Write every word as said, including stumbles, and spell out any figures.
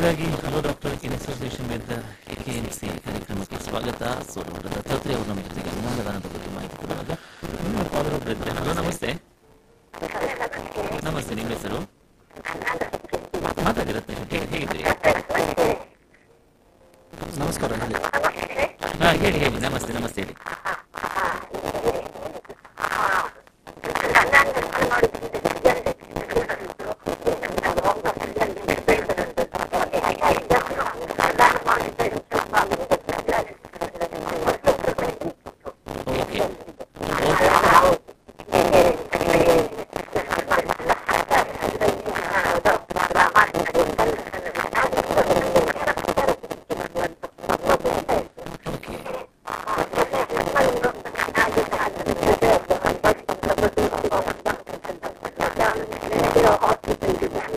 ಮೊದಲನೇದಾಗಿ hello doctor in association with K N C ಕಾರ್ಯಕ್ರಮಕ್ಕೆ ಸ್ವಾಗತ. ಸೊ ಡಾಕ್ಟರ್ ದತ್ತಾತ್ರೇಯ ಅವರು ನಮ್ಮ ಜೊತೆಗೆ ಅನುದಾನದ ಬಗ್ಗೆ ಮಾಹಿತಿ ಕೊಡುವಾಗ ನಿಮ್ಮ ಕಾಲರ್ ಒಬ್ಬರು ಇದ್ದಾರೆ. ಹಲೋ, ನಮಸ್ತೆ. ನಮಸ್ತೆ, ನಿಮ್ಮ ಹೆಸರು? ಮಾತಾಡಿ ರತ್ನ ಶೆಟ್ಟಿ, ಹೇಗಿದ್ದೀರಿ? ನಮಸ್ಕಾರ. ಹಾ, ಹೇಳಿ ಹೇಳಿ. ನಮಸ್ತೆ ನಮಸ್ತೆ ಹೇಳಿ.